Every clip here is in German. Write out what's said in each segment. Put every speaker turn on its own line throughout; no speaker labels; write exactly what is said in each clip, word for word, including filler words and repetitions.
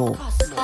Cosmo.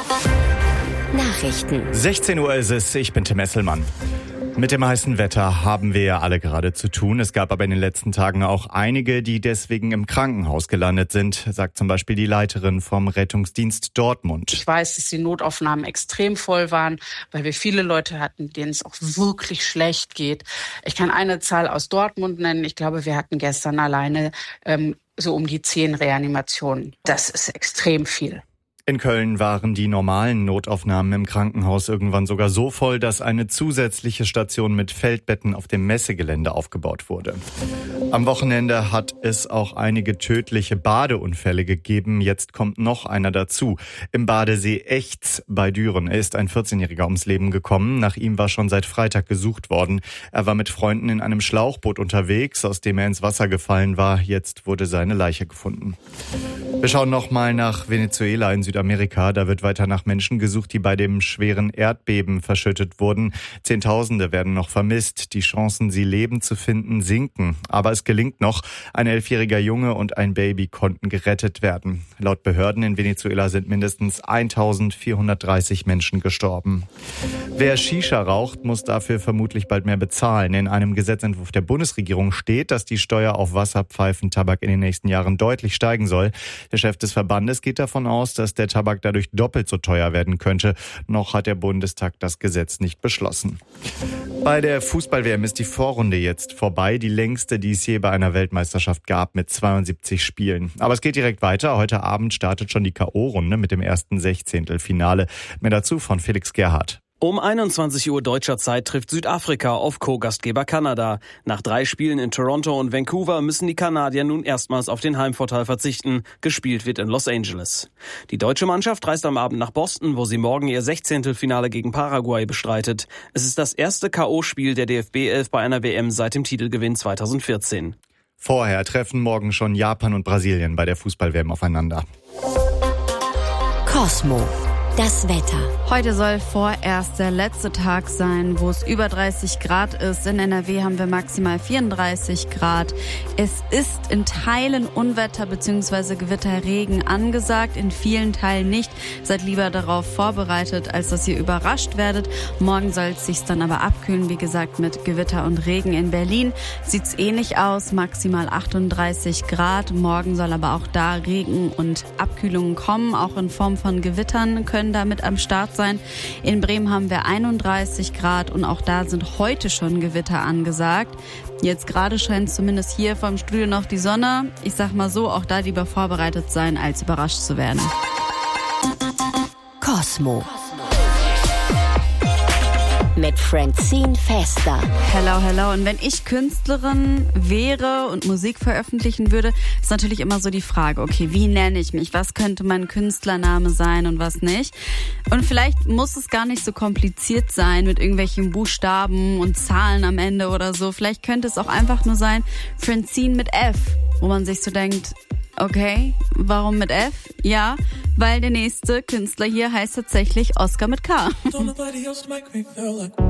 Nachrichten.
sechzehn Uhr ist es, ich bin Tim Esselmann. Mit dem heißen Wetter haben wir ja alle gerade zu tun. Es gab aber in den letzten Tagen auch einige, die deswegen im Krankenhaus gelandet sind, sagt zum Beispiel die Leiterin vom Rettungsdienst Dortmund.
Ich weiß, dass die Notaufnahmen extrem voll waren, weil wir viele Leute hatten, denen es auch wirklich schlecht geht. Ich kann eine Zahl aus Dortmund nennen. Ich glaube, wir hatten gestern alleine ähm, so um die zehn Reanimationen. Das ist extrem viel.
In Köln waren die normalen Notaufnahmen im Krankenhaus irgendwann sogar so voll, dass eine zusätzliche Station mit Feldbetten auf dem Messegelände aufgebaut wurde. Am Wochenende hat es auch einige tödliche Badeunfälle gegeben. Jetzt kommt noch einer dazu. Im Badesee Echts bei Düren ist ein vierzehnjähriger ums Leben gekommen. Nach ihm war schon seit Freitag gesucht worden. Er war mit Freunden in einem Schlauchboot unterwegs, aus dem er ins Wasser gefallen war. Jetzt wurde seine Leiche gefunden. Wir schauen noch mal nach Venezuela in Südamerika. Da wird weiter nach Menschen gesucht, die bei dem schweren Erdbeben verschüttet wurden. Zehntausende werden noch vermisst. Die Chancen, sie lebend zu finden, sinken. Aber es gelingt noch. Ein elfjähriger Junge und ein Baby konnten gerettet werden. Laut Behörden in Venezuela sind mindestens eintausendvierhundertdreißig Menschen gestorben. Wer Shisha raucht, muss dafür vermutlich bald mehr bezahlen. In einem Gesetzentwurf der Bundesregierung steht, dass die Steuer auf Wasserpfeifentabak in den nächsten Jahren deutlich steigen soll. Der Chef des Verbandes geht davon aus, dass der Tabak dadurch doppelt so teuer werden könnte. Noch hat der Bundestag das Gesetz nicht beschlossen. Bei der Fußball-W M ist die Vorrunde jetzt vorbei. Die längste, die es je bei einer Weltmeisterschaft gab, mit zweiundsiebzig Spielen. Aber es geht direkt weiter. Heute Abend startet schon die K O-Runde mit dem ersten Sechzehntelfinale. Mehr dazu von Felix Gerhardt.
Um einundzwanzig Uhr deutscher Zeit trifft Südafrika auf Co-Gastgeber Kanada. Nach drei Spielen in Toronto und Vancouver müssen die Kanadier nun erstmals auf den Heimvorteil verzichten. Gespielt wird in Los Angeles. Die deutsche Mannschaft reist am Abend nach Boston, wo sie morgen ihr Sechzehntelfinale gegen Paraguay bestreitet. Es ist das erste K O-Spiel der D F B elf bei einer W M seit dem Titelgewinn zweitausendvierzehn.
Vorher treffen morgen schon Japan und Brasilien bei der Fußball-W M aufeinander.
Cosmo. Das Wetter.
Heute soll vorerst der letzte Tag sein, wo es über dreißig Grad ist. In N R W haben wir maximal vierunddreißig Grad. Es ist in Teilen Unwetter bzw. Gewitterregen angesagt, in vielen Teilen nicht. Seid lieber darauf vorbereitet, als dass ihr überrascht werdet. Morgen soll es sich dann aber abkühlen, wie gesagt, mit Gewitter und Regen. In Berlin sieht's ähnlich aus, maximal achtunddreißig Grad. Morgen soll aber auch da Regen und Abkühlungen kommen, auch in Form von Gewittern können damit am Start sein. In Bremen haben wir einunddreißig Grad und auch da sind heute schon Gewitter angesagt. Jetzt gerade scheint zumindest hier vom Studio noch die Sonne. Ich sag mal so, auch da lieber vorbereitet sein, als überrascht zu werden.
Cosmo. Mit Francine Fester.
Hello, hello. Und wenn ich Künstlerin wäre und Musik veröffentlichen würde, ist natürlich immer so die Frage, okay, wie nenne ich mich? Was könnte mein Künstlername sein und was nicht? Und vielleicht muss es gar nicht so kompliziert sein mit irgendwelchen Buchstaben und Zahlen am Ende oder so. Vielleicht könnte es auch einfach nur sein, Francine mit F, wo man sich so denkt, okay, warum mit F? Ja, weil der nächste Künstler hier heißt tatsächlich Oscar mit K.